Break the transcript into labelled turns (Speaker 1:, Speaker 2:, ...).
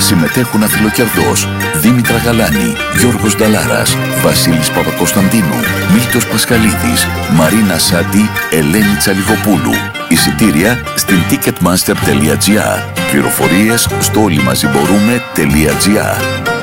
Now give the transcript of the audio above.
Speaker 1: Συμμετέχουν Αθηλοκερδός, Δήμητρα Γαλάνη, Γιώργος Νταλάρας, Βασίλης Παπακοσταντίνου, Μίλτος Πασχαλίδης, Μαρίνα Σάτι, Ελένη Τσαλιγοπούλου. Εισιτήρια στην ticketmaster.gr. Πληροφορίες στο όλοιμαζιμπορούμε.gr.